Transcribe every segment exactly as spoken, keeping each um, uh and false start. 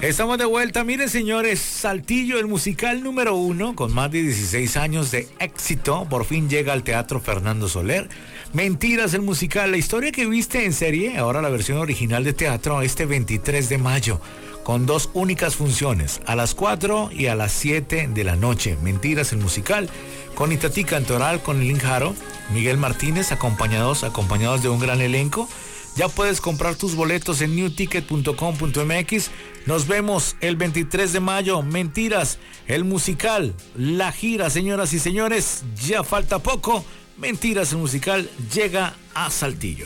Estamos de vuelta. Miren, señores, Saltillo, el musical número uno, con más de dieciséis años de éxito, por fin llega al Teatro Fernando Soler. Mentiras, el musical, la historia que viste en serie, ahora la versión original de teatro, este veintitrés de mayo, con dos únicas funciones, a las cuatro y a las siete de la noche. Mentiras, el musical, con Itatí Cantoral, con Elín Jaro, Miguel Martínez, acompañados, acompañados de un gran elenco. Ya puedes comprar tus boletos en new ticket punto com punto m x. Nos vemos el veintitrés de mayo. Mentiras, el musical, la gira, señoras y señores. Ya falta poco. Mentiras, el musical llega a Saltillo.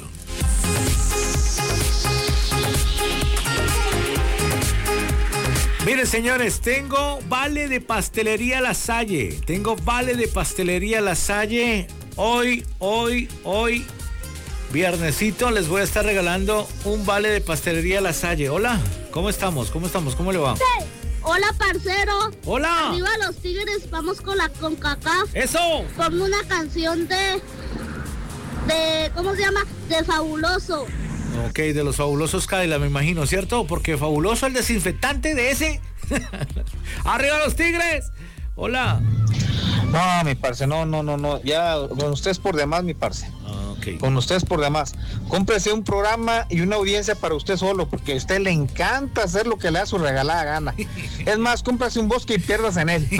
Miren, señores, tengo vale de pastelería La Salle. Tengo vale de pastelería La Salle. Hoy, hoy, hoy. Viernesito les voy a estar regalando un vale de pastelería La Salle. Hola, ¿cómo estamos? ¿Cómo estamos? ¿Cómo le va? Sí. Hola, parcero. Hola. Arriba los Tigres, vamos con la CONCACAF. Eso. Con una canción de, de, ¿cómo se llama? De Fabuloso. Ok, de los fabulosos Cadillac, me imagino, ¿cierto? Porque fabuloso el desinfectante de ese. Arriba los Tigres. Hola. No, mi parce, no, no, no, no. Ya, con ustedes por demás, mi parce. Ah, ok. Con ustedes por demás. Cómprese un programa y una audiencia para usted solo, porque a usted le encanta hacer lo que le da su regalada gana. Es más, cómprase un bosque y pierdas en él.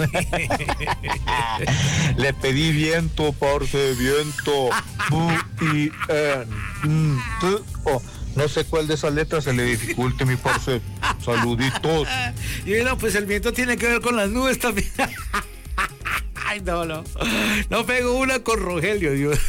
Le pedí viento, parce, viento. Bu y en. Mm, tu, oh. No sé cuál de esas letras se le dificulte, mi parce. Saluditos. Y bueno, pues el viento tiene que ver con las nubes también. Ay, no, no. No pego una con Rogelio, Dios.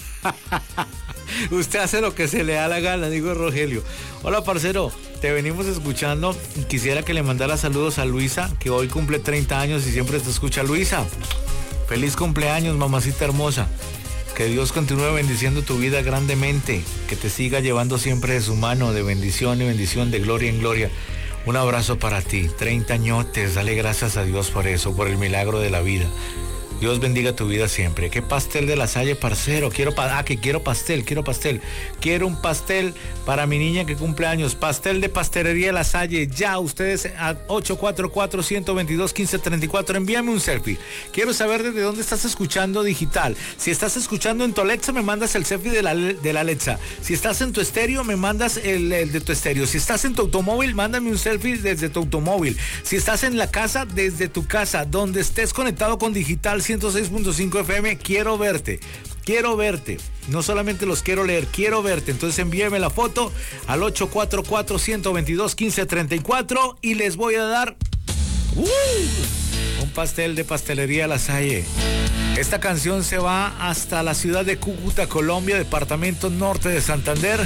Usted hace lo que se le da la gana, digo Rogelio. Hola, parcero. Te venimos escuchando. Quisiera que le mandara saludos a Luisa, que hoy cumple treinta años y siempre te escucha. Luisa, feliz cumpleaños, mamacita hermosa. Que Dios continúe bendiciendo tu vida grandemente, que te siga llevando siempre de su mano, de bendición y bendición, de gloria en gloria. Un abrazo para ti, treinta añotes, dale gracias a Dios por eso, por el milagro de la vida. Dios bendiga tu vida siempre. ¿Qué pastel de La Salle, parcero? Quiero pa ah, que quiero pastel, quiero pastel. Quiero un pastel para mi niña que cumple años. Pastel de pastelería La Salle. Ya, ustedes a ocho cuatro cuatro, uno dos dos, uno cinco tres cuatro. Envíame un selfie. Quiero saber desde dónde estás escuchando digital. Si estás escuchando en tu Alexa, me mandas el selfie de la, de la Alexa. Si estás en tu estéreo, me mandas el, el de tu estéreo. Si estás en tu automóvil, mándame un selfie desde tu automóvil. Si estás en la casa, desde tu casa. Donde estés conectado con digital ciento seis punto cinco F M, quiero verte, quiero verte, no solamente los quiero leer, quiero verte. Entonces envíeme la foto al ocho cuatro cuatro, uno dos dos, uno cinco tres cuatro y les voy a dar uh, un pastel de pastelería La Salle. Esta canción se va hasta la ciudad de Cúcuta, Colombia, departamento norte de Santander.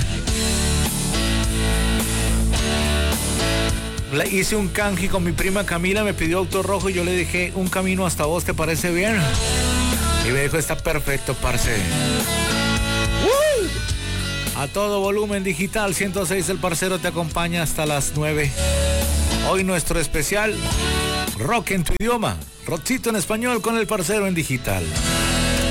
Le hice un canje con mi prima Camila, me pidió auto rojo y yo le dije, un camino hasta vos, ¿te parece bien? Y me dijo, está perfecto, parce. ¡Uh! A todo volumen digital, ciento seis, el parcero te acompaña hasta las nueve. Hoy nuestro especial, rock en tu idioma, rockcito en español con el parcero en digital.